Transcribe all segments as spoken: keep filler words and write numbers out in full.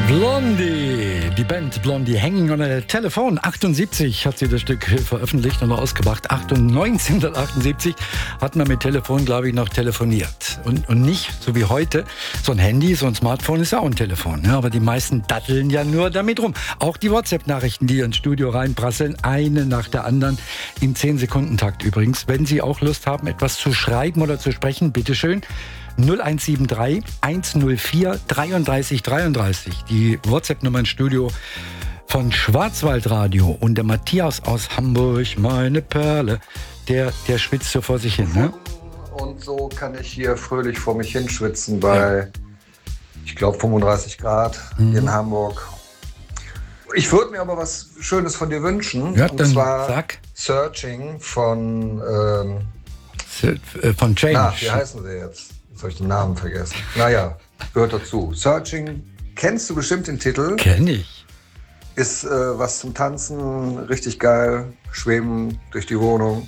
Blondie, die Band Blondie, Hanging on a Telephone. achtundsiebzig hat sie das Stück veröffentlicht und ausgebracht. neunzehnhundertachtundsiebzig hat man mit Telefon, glaube ich, noch telefoniert. Und, und nicht so wie heute. So ein Handy, so ein Smartphone ist auch ein Telefon. Ne? Aber die meisten datteln ja nur damit rum. Auch die WhatsApp-Nachrichten, die ins Studio reinprasseln, eine nach der anderen. Im zehn-Sekunden-Takt übrigens. Wenn Sie auch Lust haben, etwas zu schreiben oder zu sprechen, bitteschön. null eins sieben drei eins null vier dreiunddreißig dreiunddreißig. Die WhatsApp-Nummer ins Studio von Schwarzwaldradio. Und der Matthias aus Hamburg, meine Perle, der, der schwitzt so vor sich hin. Ne? Und so kann ich hier fröhlich vor mich hinschwitzen bei, ja. ich glaube, fünfunddreißig Grad mhm. in Hamburg. Ich würde mir aber was Schönes von dir wünschen. Ja, und dann zwar sag. Searching von... Ähm, von Change. Na, wie heißen sie jetzt? Jetzt habe ich den Namen vergessen. Naja, gehört dazu. Searching, kennst du bestimmt den Titel? Kenn ich. Ist äh, was zum Tanzen, richtig geil. Schweben durch die Wohnung.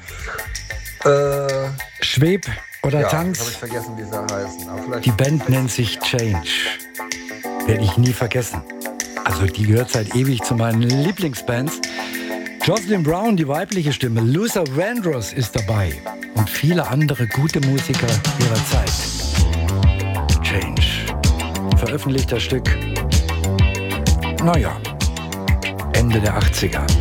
Äh, Schweb oder ja, Tanz? habe ich vergessen, wie sie heißen. Aber vielleicht die Band nennt sich Change. Werde ich nie vergessen. Also die gehört seit ewig zu meinen Lieblingsbands. Jocelyn Brown, die weibliche Stimme. Luther Vandross ist dabei. Und viele andere gute Musiker ihrer Zeit. Change. Veröffentlicht das Stück, naja, Ende der achtziger.